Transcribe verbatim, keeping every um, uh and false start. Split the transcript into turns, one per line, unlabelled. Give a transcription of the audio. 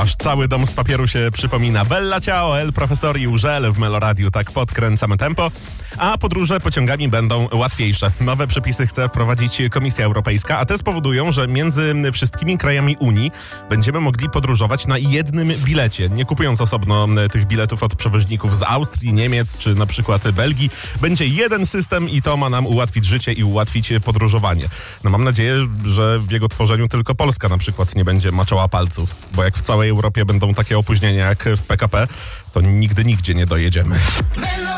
Aż cały dom z papieru się przypomina. Bella ciao, el profesor i Urzel w Meloradiu. Tak podkręcamy tempo. A podróże pociągami będą łatwiejsze. Nowe przepisy chce wprowadzić Komisja Europejska, a te spowodują, że między wszystkimi krajami Unii będziemy mogli podróżować na jednym bilecie, nie kupując osobno tych biletów od przewoźników z Austrii, Niemiec czy na przykład Belgii. Będzie jeden system i to ma nam ułatwić życie i ułatwić podróżowanie. No mam nadzieję, że w jego tworzeniu tylko Polska na przykład nie będzie maczała palców, bo jak w całej Europie będą takie opóźnienia jak w P K P, to nigdy nigdzie nie dojedziemy.